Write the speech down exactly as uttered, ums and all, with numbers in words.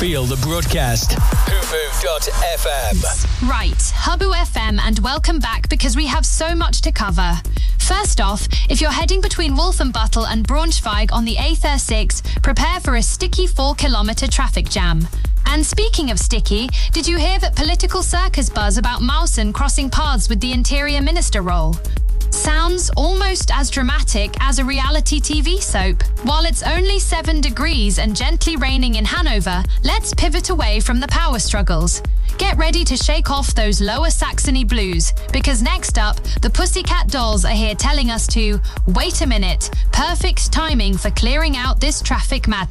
Feel the broadcast. Hubu dot F M. Right, Hubu F M, and welcome back because we have so much to cover. First off, if you're heading between Wolfenbüttel and Braunschweig on the A thirty-six, prepare for a sticky four-kilometre traffic jam. And speaking of sticky, did you hear that political circus buzz about Mausen crossing paths with the Interior Minister role? Sounds almost as dramatic as a reality T V soap. While it's only seven degrees and gently raining in Hanover, let's pivot away from the power struggles. Get ready to shake off those Lower Saxony blues, because next up, the Pussycat Dolls are here telling us to wait a minute. Perfect timing for clearing out this traffic madness.